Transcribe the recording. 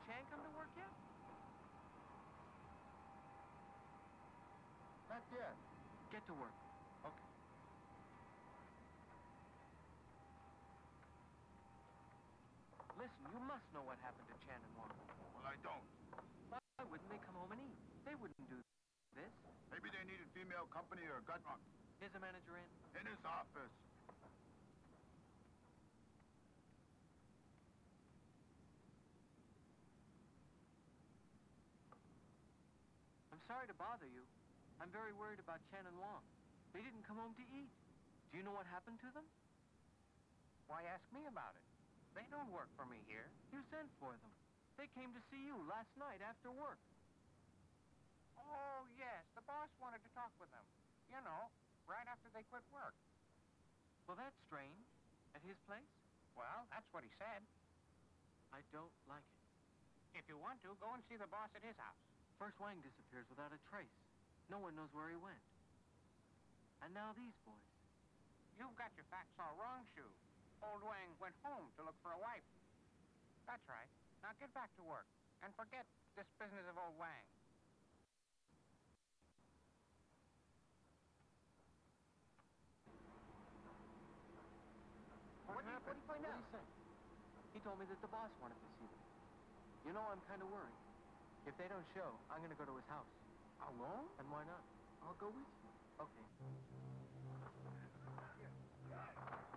Chan come to work yet? Not yet. Get to work. Okay. Listen, you must know what happened to Chan and Wong. Well, I don't. Why wouldn't they come home and eat? They wouldn't do this. Maybe they needed female company or got drunk. Is the manager in? In his office. I'm sorry to bother you. I'm very worried about Chan and Wong. They didn't come home to eat. Do you know what happened to them? Why ask me about it? They don't work for me here. You sent for them. They came to see you last night after work. Oh, yes, the boss wanted to talk with them. You know, right after they quit work. Well, that's strange. At his place? Well, that's what he said. I don't like it. If you want to, go and see the boss at his house. First Wang disappears without a trace. No one knows where he went. And now these boys. You've got your facts all wrong, Shu. Old Wang went home to look for a wife. That's right. Now get back to work and forget this business of old Wang. What did he find out? What did he say? He told me that the boss wanted to see them. You know, I'm kind of worried. If they don't show, I'm going to go to his house. Alone? And why not? I'll go with you. Okay.